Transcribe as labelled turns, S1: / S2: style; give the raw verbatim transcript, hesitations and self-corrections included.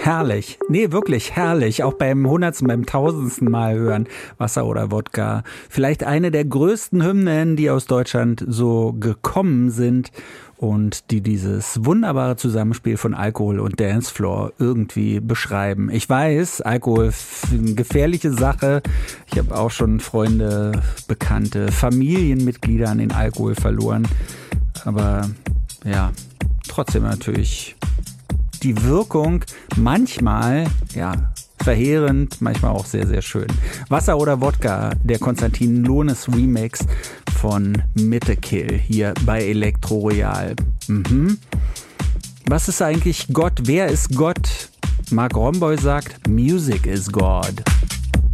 S1: Herrlich. Nee, wirklich herrlich. Auch beim hundertsten, beim tausendsten Mal hören. Wasser oder Wodka. Vielleicht eine der größten Hymnen, die aus Deutschland so gekommen sind und die dieses wunderbare Zusammenspiel von Alkohol und Dancefloor irgendwie beschreiben. Ich weiß, Alkohol ist eine gefährliche Sache. Ich habe auch schon Freunde, Bekannte, Familienmitglieder an den Alkohol verloren. Aber ja, trotzdem natürlich die Wirkung manchmal, ja, verheerend, manchmal auch sehr, sehr schön. Wasser oder Wodka, der Konstantin Lohnes Remix von Mittekill hier bei Elektro Royal. Mhm. Was ist eigentlich Gott? Wer ist Gott? Mark Romboy sagt, Music is God.